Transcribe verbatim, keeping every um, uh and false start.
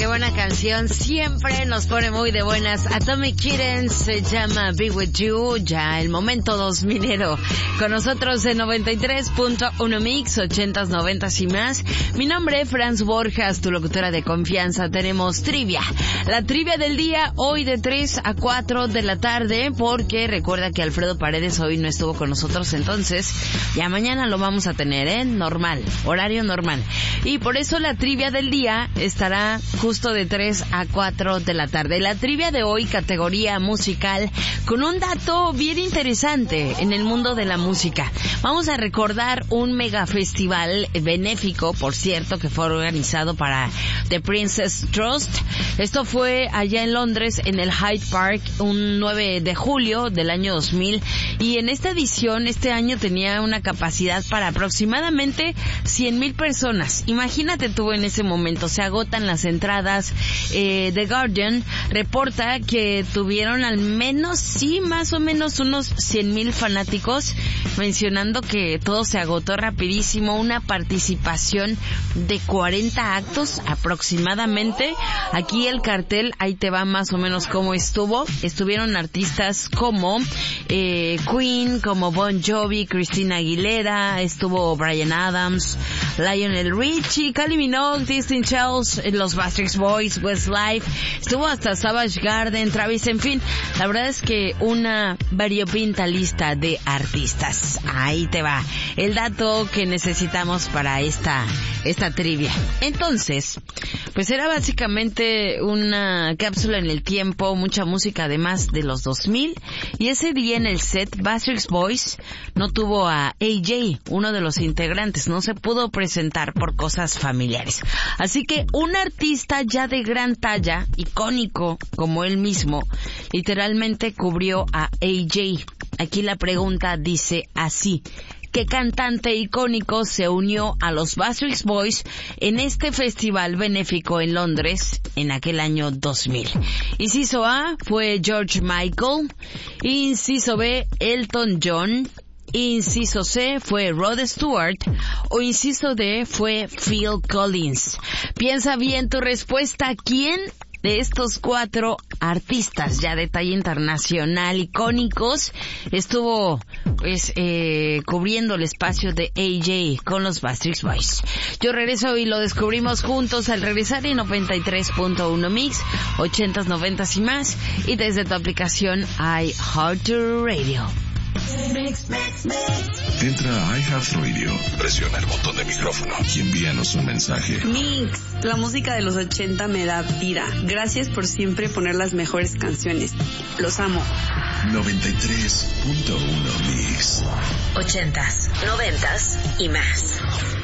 Qué buena canción, siempre nos pone muy de buenas. Atomic Kittens se llama Be With You, ya el momento dos milero. Con nosotros en noventa y tres punto uno Mix, ochentas, noventas y más. Mi nombre es Franz Borjas, tu locutora de confianza. Tenemos trivia. La trivia del día, hoy de tres a cuatro de la tarde, porque recuerda que Alfredo Paredes hoy no estuvo con nosotros, entonces ya mañana lo vamos a tener, ¿eh? Normal, horario normal. Y por eso la trivia del día estará justo de tres a cuatro de la tarde. La trivia de hoy, categoría musical, con un dato bien interesante en el mundo de la música. Vamos a recordar un mega festival benéfico, por cierto, que fue organizado para The Princess Trust. Esto fue allá en Londres, en el Hyde Park, un nueve de julio del año dos mil. Y en esta edición, este año tenía una capacidad para aproximadamente cien mil personas. Imagínate tú en ese momento, se agotan las entradas. eh, The Guardian reporta que tuvieron al menos, sí, más o menos unos cien mil fanáticos, mencionando que todo se agotó rapidísimo, una participación de cuarenta actos aproximadamente. Aquí el cartel, ahí te va más o menos cómo estuvo. Estuvieron artistas como eh, Queen, como Bon Jovi, Christina Aguilera, estuvo Bryan Adams, Lionel Richie, Kylie Minogue, Destiny Child, los Backstreet Boys, Westlife, estuvo hasta Savage Garden, Travis, en fin, la verdad es que una variopinta lista de artistas. Ahí te va el dato que necesitamos para esta esta trivia. Entonces, pues era básicamente una cápsula en el tiempo, mucha música además de los dos mil, y ese día en el set Backstreet Boys no tuvo a A J, uno de los integrantes, no se pudo presentar por cosas familiares. Así que un artista ya de gran talla, icónico como él mismo, literalmente cubrió a A J. Aquí la pregunta dice así: ¿qué cantante icónico se unió a los Backstreet Boys en este festival benéfico en Londres en aquel año dos mil? Inciso A fue George Michael, inciso B Elton John, inciso C fue Rod Stewart o inciso D fue Phil Collins. Piensa bien tu respuesta. ¿Quién de estos cuatro artistas ya de talla internacional, icónicos, estuvo pues eh, cubriendo el espacio de A J con los Backstreet Boys? Yo regreso y lo descubrimos juntos al regresar en noventa y tres punto uno Mix, ochentas, noventas y más, y desde tu aplicación iHeartRadio. Mix, mix, mix. Entra a iHeartRadio, presiona el botón de micrófono y envíanos un mensaje. Mix, la música de los ochenta me da vida. Gracias por siempre poner las mejores canciones. Los amo. noventa y tres punto uno Mix. Ochentas, noventas y más.